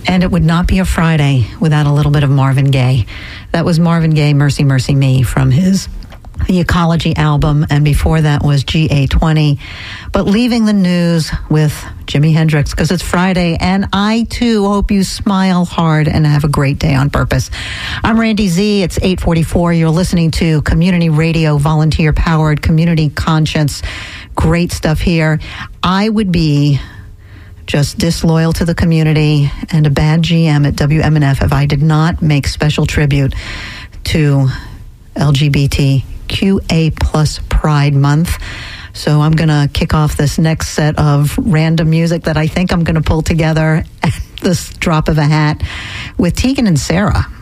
And it would not be a Friday without a little bit of Marvin Gaye. That was Marvin Gaye, Mercy, Mercy Me, from the Ecology album, and before that was GA20. But leaving the news with Jimi Hendrix, because it's Friday, and I too hope you smile hard and have a great day on purpose. I'm Randy Z. It's 8:44. You're listening to Community Radio, volunteer-powered, community conscience. Great stuff here. I would be just disloyal to the community and a bad GM at WMNF if I did not make special tribute to LGBTQA plus Pride Month. So I'm going to kick off this next set of random music that I think I'm going to pull together at this drop of a hat with Tegan and Sarah.